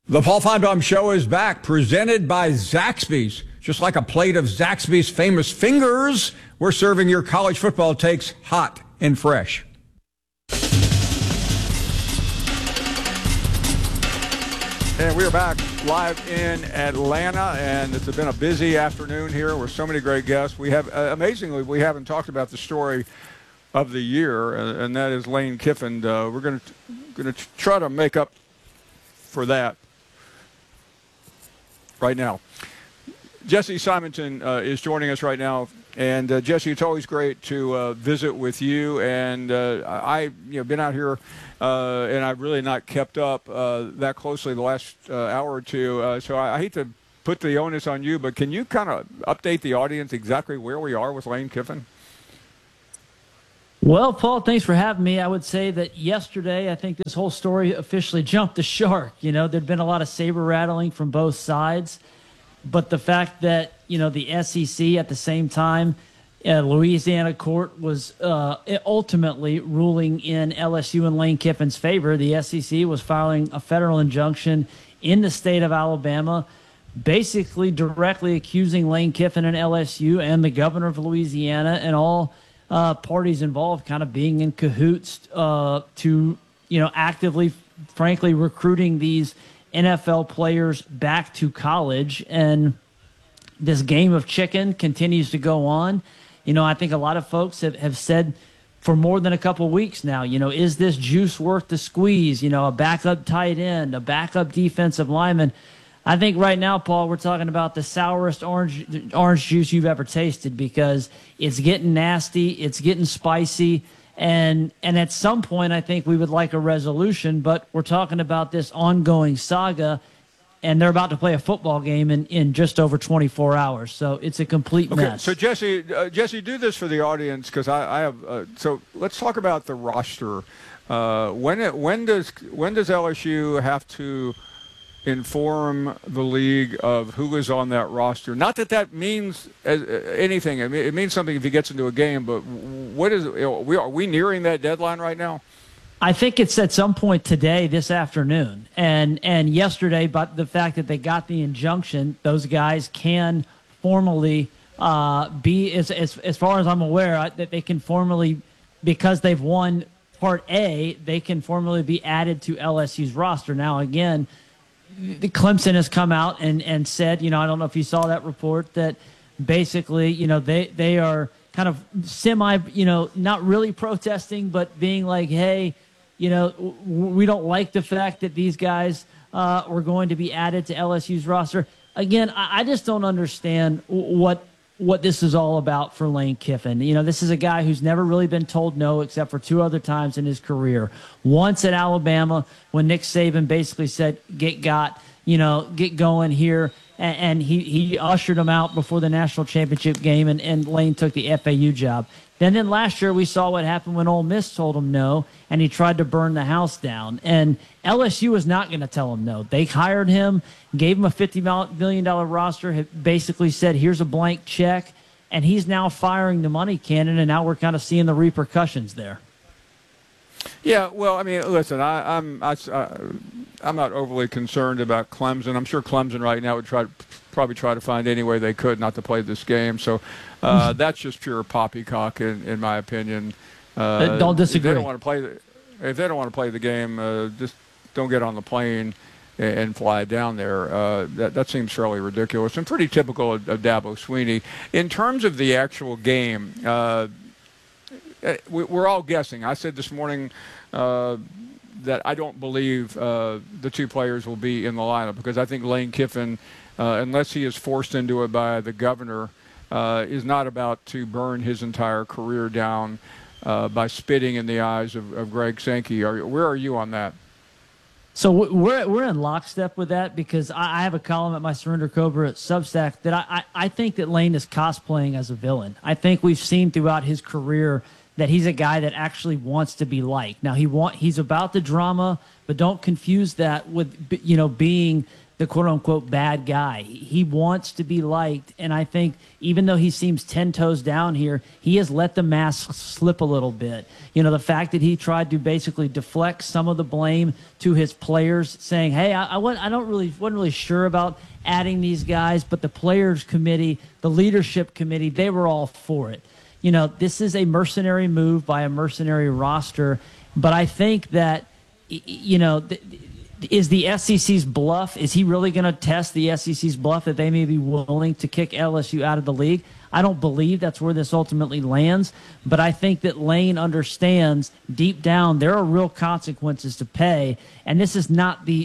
The Paul Finebaum Show is back, presented by Zaxby's. Just like a plate of Zaxby's famous fingers, we're serving your college football takes hot and fresh. And we are back live in Atlanta, and it's been a busy afternoon here with so many great guests. We have, amazingly, we haven't talked about the story of the year, and that is Lane Kiffin. We're going to try to make up for that right now. Jesse Simonton is joining us right now, and Jesse, it's always great to visit with you. And I've been out here, and I've really not kept up that closely the last hour or two. So I hate to put the onus on you, but can you kind of update the audience exactly where we are with Lane Kiffin? Well, Paul, thanks for having me. I would say that yesterday, I think this whole story officially jumped the shark. There'd been a lot of saber rattling from both sides, but the fact that, the SEC at the same time, Louisiana court was ultimately ruling in LSU and Lane Kiffin's favor. The SEC was filing a federal injunction in the state of Alabama, basically directly accusing Lane Kiffin and LSU and the governor of Louisiana and all parties involved kind of being in cahoots to, actively, frankly, recruiting these NFL players back to college. And this game of chicken continues to go on. I think a lot of folks have said for more than a couple of weeks now, is this juice worth the squeeze? A backup tight end, a backup defensive lineman. I think right now, Paul, we're talking about the sourest orange juice you've ever tasted, because it's getting nasty, it's getting spicy, and at some point I think we would like a resolution, but we're talking about this ongoing saga, and they're about to play a football game in just over 24 hours, so it's a complete mess. So Jesse, do this for the audience, because I have so let's talk about the roster. When does LSU have to inform the league of who is on that roster? Not that means anything. I mean, it means something if he gets into a game, but are we nearing that deadline right now? I think it's at some point today, this afternoon, and yesterday, but the fact that they got the injunction, those guys can formally be, as far as I'm aware, that they can formally, because they've won Part A, they can formally be added to LSU's roster. Now, again, the Clemson has come out and said, I don't know if you saw that report, that basically, they are kind of semi, not really protesting, but being like, hey, we don't like the fact that these guys were going to be added to LSU's roster. Again, I just don't understand what this is all about for Lane Kiffin. This is a guy who's never really been told no except for two other times in his career. Once at Alabama, when Nick Saban basically said, get going here, and he ushered him out before the national championship game, and Lane took the FAU job. Then last year we saw what happened when Ole Miss told him no, and he tried to burn the house down. And LSU was not going to tell him no. They hired him, gave him a $50 million roster, basically said, here's a blank check, and he's now firing the money cannon, and now we're kind of seeing the repercussions there. Yeah, well, I mean, listen, I'm not overly concerned about Clemson. I'm sure Clemson right now would probably try to find any way they could not to play this game. So that's just pure poppycock, in my opinion. Don't disagree. If they don't want to play the game, just don't get on the plane and fly down there. That seems fairly ridiculous and pretty typical of Dabo Swinney. In terms of the actual game, we're all guessing. I said this morning that I don't believe the two players will be in the lineup, because I think Lane Kiffin, unless he is forced into it by the governor, is not about to burn his entire career down by spitting in the eyes of Greg Sankey. Where are you on that? So we're in lockstep with that, because I have a column at my Surrender Cobra Substack that I think that Lane is cosplaying as a villain. I think we've seen throughout his career that he's a guy that actually wants to be liked. Now he's about the drama, but don't confuse that with being the quote-unquote bad guy. He wants to be liked, and I think even though he seems 10 toes down here, he has let the mask slip a little bit. You know, the fact that he tried to basically deflect some of the blame to his players, saying, hey, wasn't really sure about adding these guys, but the players committee, the leadership committee, they were all for it. You know, this is a mercenary move by a mercenary roster, but I think that, you know, is the SEC's bluff, is he really going to test the SEC's bluff that they may be willing to kick LSU out of the league? I don't believe that's where this ultimately lands, but I think that Lane understands deep down there are real consequences to pay, and this is not the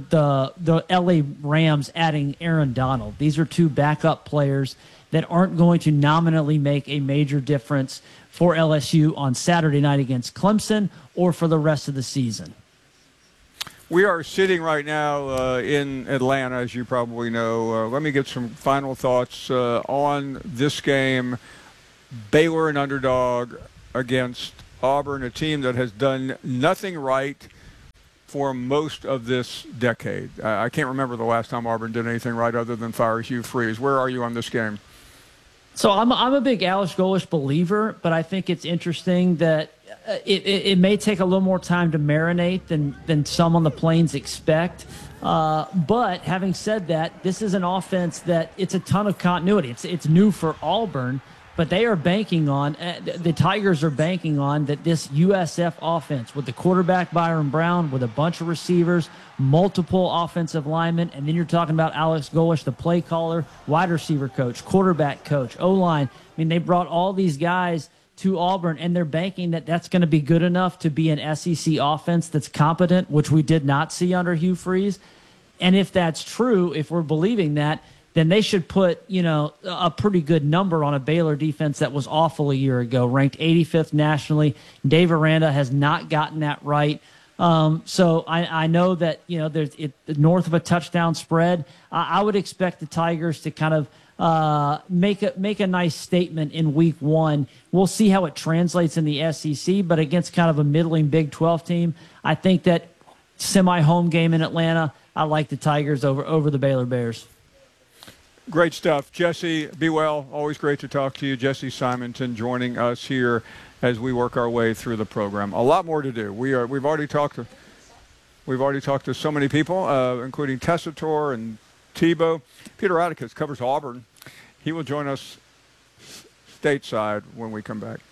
LA Rams adding Aaron Donald. These are two backup players that aren't going to nominally make a major difference for LSU on Saturday night against Clemson or for the rest of the season. We are sitting right now in Atlanta, as you probably know. Let me get some final thoughts on this game. Baylor, an underdog against Auburn, a team that has done nothing right for most of this decade. I can't remember the last time Auburn did anything right other than fire Hugh Freeze. Where are you on this game? So I'm a big Alex Golesh believer, but I think it's interesting that it may take a little more time to marinate than some on the Plains expect. But having said that, this is an offense that it's a ton of continuity. It's new for Auburn, but they are banking on, the Tigers are banking on that this USF offense with the quarterback Byron Brown, with a bunch of receivers, multiple offensive linemen, and then you're talking about Alex Golesh, the play caller, wide receiver coach, quarterback coach, O-line. I mean, they brought all these guys to Auburn, and they're banking that that's going to be good enough to be an SEC offense that's competent, which we did not see under Hugh Freeze. And if that's true, if we're believing that, then they should put, you know, a pretty good number on a Baylor defense that was awful a year ago, ranked 85th nationally. Dave Aranda has not gotten that right. So I know that, you know, there's north of a touchdown spread. I would expect the Tigers to kind of make a nice statement in week one. We'll see how it translates in the SEC, but against kind of a middling Big 12 team, I think that semi-home game in Atlanta, I like the Tigers over the Baylor Bears. Great stuff. Jesse, be well. Always great to talk to you. Jesse Simonton joining us here as we work our way through the program. A lot more to do. We've already talked to so many people, including Tessitore and Tebow. Peter Atticus covers Auburn. He will join us stateside when we come back.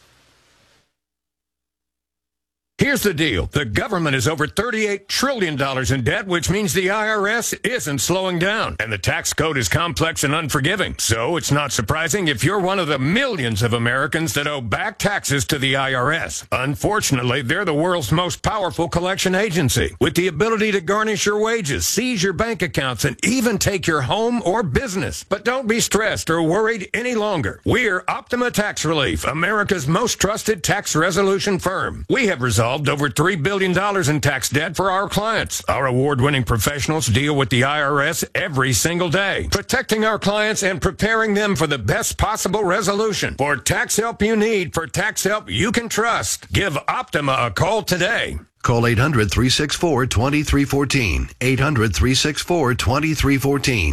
Here's the deal. The government is over $38 trillion in debt, which means the IRS isn't slowing down. And the tax code is complex and unforgiving. So it's not surprising if you're one of the millions of Americans that owe back taxes to the IRS. Unfortunately, they're the world's most powerful collection agency, with the ability to garnish your wages, seize your bank accounts, and even take your home or business. But don't be stressed or worried any longer. We're Optima Tax Relief, America's most trusted tax resolution firm. We have resolved over $3 billion in tax debt for our clients. Our award-winning professionals deal with the IRS every single day, protecting our clients and preparing them for the best possible resolution. For tax help you need, for tax help you can trust, give Optima a call today. Call 800-364-2314. 800-364-2314.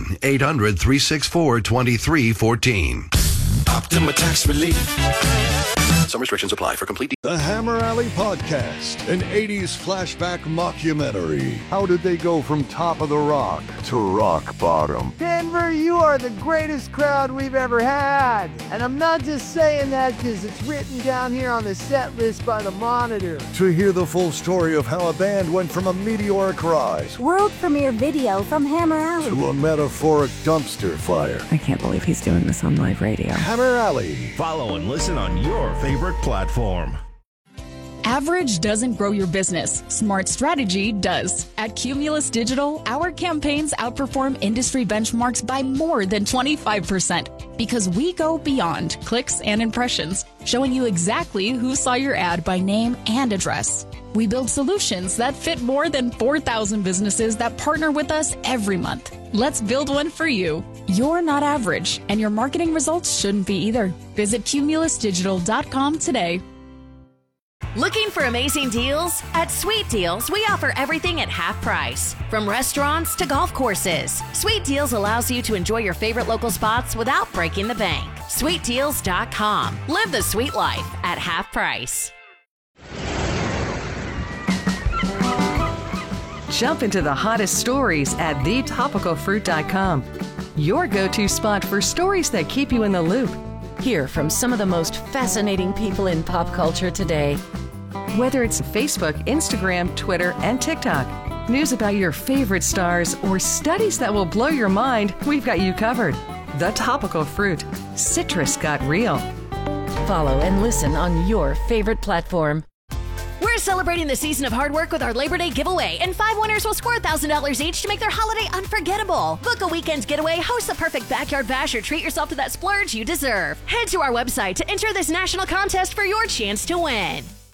800-364-2314. Optima Tax Relief. Some restrictions apply. For complete The Hammer Alley Podcast, an 80s flashback mockumentary. How did they go from top of the rock to rock bottom? Denver, you are the greatest crowd we've ever had. And I'm not just saying that because it's written down here on the set list by the Monitor. To hear the full story of how a band went from a meteoric rise world premiere video from Hammer Alley to a metaphoric dumpster fire. I can't believe he's doing this on live radio. Hammer Alley. Follow and listen on your favorite platform. Average doesn't grow your business. Smart strategy does. At Cumulus Digital, our campaigns outperform industry benchmarks by more than 25% because we go beyond clicks and impressions, showing you exactly who saw your ad by name and address. We build solutions that fit more than 4,000 businesses that partner with us every month. Let's build one for you. You're not average, and your marketing results shouldn't be either. Visit cumulusdigital.com today. Looking for amazing deals? At Sweet Deals, we offer everything at half price. From restaurants to golf courses, Sweet Deals allows you to enjoy your favorite local spots without breaking the bank. SweetDeals.com. Live the sweet life at half price. Jump into the hottest stories at thetopicalfruit.com. Your go-to spot for stories that keep you in the loop. Hear from some of the most fascinating people in pop culture today. Whether it's Facebook, Instagram, Twitter, and TikTok, news about your favorite stars, or studies that will blow your mind, we've got you covered. The Topical Fruit. Citrus got real. Follow and listen on your favorite platform. We're celebrating the season of hard work with our Labor Day giveaway, and 5 winners will score $1,000 each to make their holiday unforgettable. Book a weekend getaway, host the perfect backyard bash, or treat yourself to that splurge you deserve. Head to our website to enter this national contest for your chance to win.